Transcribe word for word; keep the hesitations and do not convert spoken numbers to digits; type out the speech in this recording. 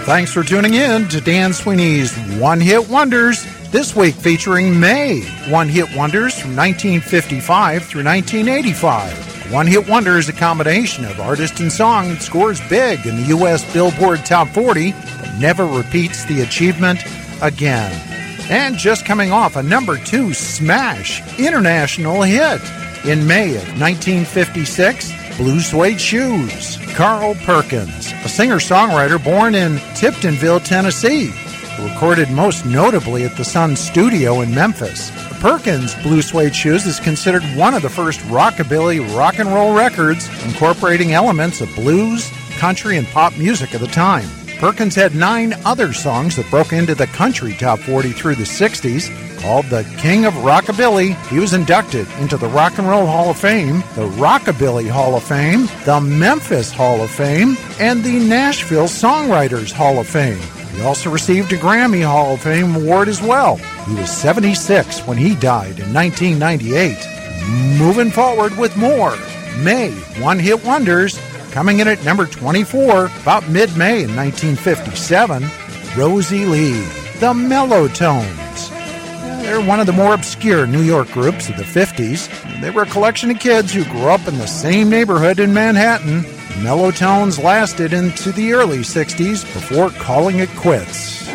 Thanks for tuning in to Dan Sweeney's One Hit Wonders, this week featuring May, One Hit Wonders from nineteen fifty-five through nineteen eighty-five. One Hit Wonder is a combination of artist and song that scores big in the U S Billboard Top forty, but never repeats the achievement again. And just coming off a number two smash international hit in May of nineteen fifty-six, Blue Suede Shoes. Carl Perkins, a singer-songwriter born in Tiptonville, Tennessee, who recorded most notably at the Sun Studio in Memphis. Perkins' Blue Suede Shoes is considered one of the first rockabilly rock and roll records incorporating elements of blues, country, and pop music of the time. Perkins had nine other songs that broke into the country top forty through the sixties. Called the King of Rockabilly, he was inducted into the Rock and Roll Hall of Fame, the Rockabilly Hall of Fame, the Memphis Hall of Fame, and the Nashville Songwriters Hall of Fame. He also received a Grammy Hall of Fame award as well. He was seventy-six when he died in nineteen ninety-eight. Moving forward with more May One Hit Wonders, coming in at number twenty-four, about mid-May in nineteen fifty-seven, Rosie Lee, the Mellotones. They're one of the more obscure New York groups of the fifties. They were a collection of kids who grew up in the same neighborhood in Manhattan. The Mellotones lasted into the early sixties before calling it quits.